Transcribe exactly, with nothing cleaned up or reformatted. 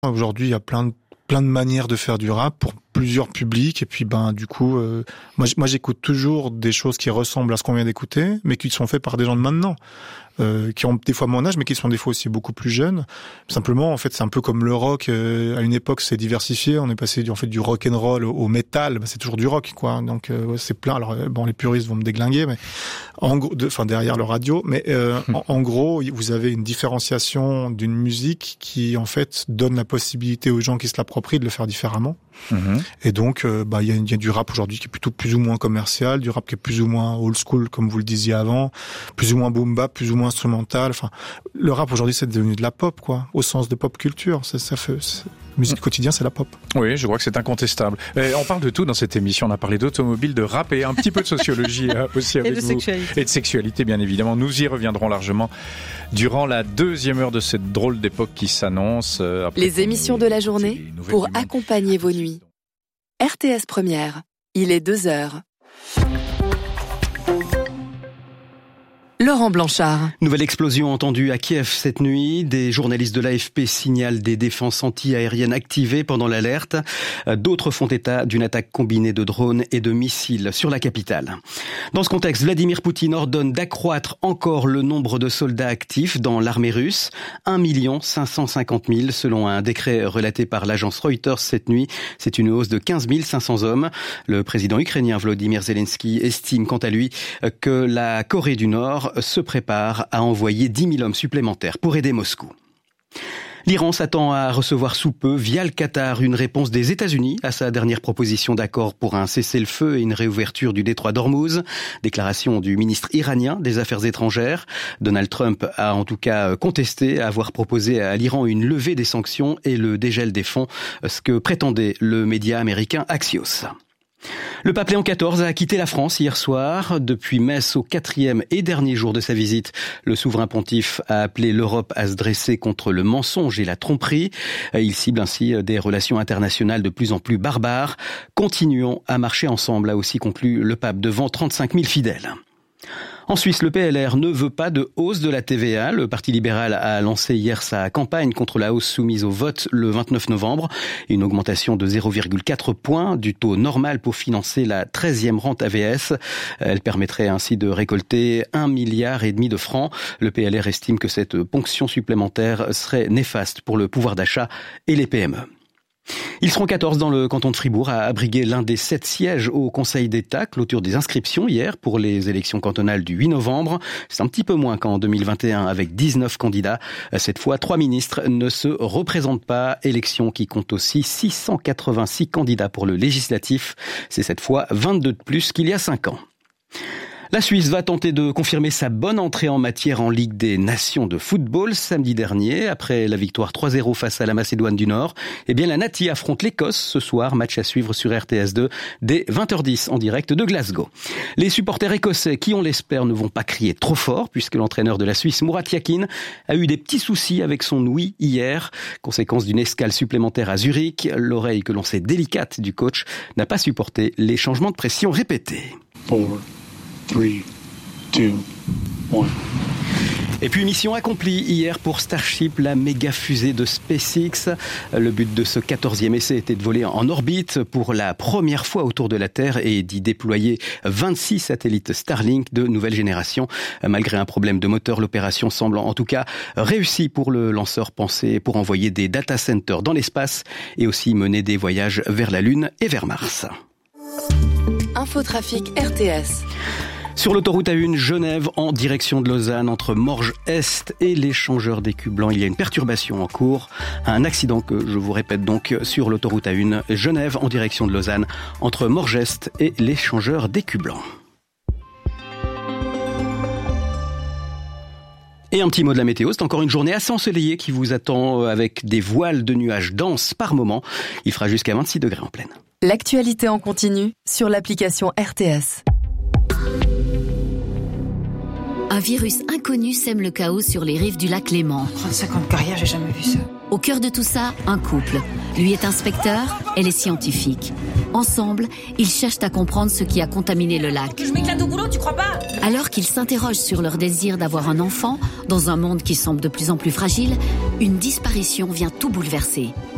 Aujourd'hui, il y a plein de plein de manières de faire du rap pour plusieurs publics, et puis ben du coup euh, moi moi j'écoute toujours des choses qui ressemblent à ce qu'on vient d'écouter, mais qui sont faites par des gens de maintenant, euh, qui ont des fois mon âge, mais qui sont des fois aussi beaucoup plus jeunes. Simplement, en fait, c'est un peu comme le rock. Euh, à une époque, c'est diversifié. On est passé du en fait du rock and roll au, au metal. Ben, c'est toujours du rock, quoi. Donc euh, c'est plein. Alors bon, les puristes vont me déglinguer, mais en gros, enfin derrière le radio, mais euh, mmh. en, en gros, vous avez une différenciation d'une musique qui en fait donne la possibilité aux gens qui se l'approprient de le faire différemment. Mmh. Et donc, euh, bah, il y a, y a du rap aujourd'hui qui est plutôt plus ou moins commercial, du rap qui est plus ou moins old school, comme vous le disiez avant, plus ou moins boom bap, plus ou moins instrumental. Enfin, le rap aujourd'hui, c'est devenu de la pop, quoi, au sens de pop culture. Ça, ça fait, c'est... musique mmh. quotidien, c'est la pop. Oui, je crois que c'est incontestable. Et on parle de tout dans cette émission. On a parlé d'automobile, de rap et un petit peu de sociologie aussi avec et de vous. Sexualité. Et de sexualité, bien évidemment. Nous y reviendrons largement durant la deuxième heure de cette drôle d'époque qui s'annonce. Après les émissions de la journée pour accompagner vos nuits. R T S Première, il est deux heures. Laurent Blanchard. Nouvelle explosion entendue à Kiev cette nuit. Des journalistes de l'A F P signalent des défenses anti-aériennes activées pendant l'alerte. D'autres font état d'une attaque combinée de drones et de missiles sur la capitale. Dans ce contexte, Vladimir Poutine ordonne d'accroître encore le nombre de soldats actifs dans l'armée russe. un million cinq cent cinquante mille selon un décret relaté par l'agence Reuters cette nuit. C'est une hausse de quinze mille cinq cents hommes. Le président ukrainien Volodymyr Zelensky estime quant à lui que la Corée du Nord se prépare à envoyer dix mille hommes supplémentaires pour aider Moscou. L'Iran s'attend à recevoir sous peu, via le Qatar, une réponse des États-Unis à sa dernière proposition d'accord pour un cessez-le-feu et une réouverture du détroit d'Ormuz. Déclaration du ministre iranien des Affaires étrangères. Donald Trump a en tout cas contesté avoir proposé à l'Iran une levée des sanctions et le dégel des fonds, ce que prétendait le média américain Axios. Le pape Léon quatorze a quitté la France hier soir. Depuis Metz au quatrième et dernier jour de sa visite, le souverain pontife a appelé l'Europe à se dresser contre le mensonge et la tromperie. Il cible ainsi des relations internationales de plus en plus barbares. Continuons à marcher ensemble, a aussi conclu le pape devant trente-cinq mille fidèles. En Suisse, le P L R ne veut pas de hausse de la T V A. Le Parti libéral a lancé hier sa campagne contre la hausse soumise au vote le vingt-neuf novembre. Une augmentation de zéro virgule quatre points du taux normal pour financer la treizième rente A V S. Elle permettrait ainsi de récolter un milliard et demi de francs. Le P L R estime que cette ponction supplémentaire serait néfaste pour le pouvoir d'achat et les P M E. Ils seront quatorze dans le canton de Fribourg à abriguer l'un des sept sièges au Conseil d'État. Clôture des inscriptions hier pour les élections cantonales du huit novembre. C'est un petit peu moins qu'en deux mille vingt et un avec dix-neuf candidats. Cette fois, trois ministres ne se représentent pas. Élection qui compte aussi six cent quatre-vingt-six candidats pour le législatif. C'est cette fois vingt-deux de plus qu'il y a cinq ans. La Suisse va tenter de confirmer sa bonne entrée en matière en Ligue des Nations de football samedi dernier. Après la victoire trois zéro face à la Macédoine du Nord, eh bien la Nati affronte l'Écosse ce soir. Match à suivre sur R T S deux dès vingt heures dix en direct de Glasgow. Les supporters écossais, qui on l'espère ne vont pas crier trop fort, puisque l'entraîneur de la Suisse, Murat Yakin, a eu des petits soucis avec son ouïe hier. Conséquence d'une escale supplémentaire à Zurich, l'oreille que l'on sait délicate du coach n'a pas supporté les changements de pression répétés. Four. three, two, one. Et puis mission accomplie hier pour Starship, la méga fusée de SpaceX. Le but de ce quatorzième essai était de voler en orbite pour la première fois autour de la Terre et d'y déployer vingt-six satellites Starlink de nouvelle génération. Malgré un problème de moteur, l'opération semble en tout cas réussie pour le lanceur pensé pour envoyer des data centers dans l'espace et aussi mener des voyages vers la Lune et vers Mars. Infotrafic R T S. Sur l'autoroute A un, Genève en direction de Lausanne, entre Morges-Est et l'échangeur d'Écu Blanc, il y a une perturbation en cours. Un accident que je vous répète donc sur l'autoroute A un, Genève en direction de Lausanne, entre Morges-Est et l'échangeur d'Écu Blanc. Et un petit mot de la météo, c'est encore une journée assez ensoleillée qui vous attend avec des voiles de nuages denses par moment. Il fera jusqu'à vingt-six degrés en pleine. L'actualité en continu sur l'application R T S. Un virus inconnu sème le chaos sur les rives du lac Léman. trente-cinq ans de carrière, j'ai jamais vu ça. Au cœur de tout ça, un couple. Lui est inspecteur, elle est scientifique. Ensemble, ils cherchent à comprendre ce qui a contaminé le lac. Je m'éclate au boulot, tu crois pas? Alors qu'ils s'interrogent sur leur désir d'avoir un enfant, dans un monde qui semble de plus en plus fragile, une disparition vient tout bouleverser.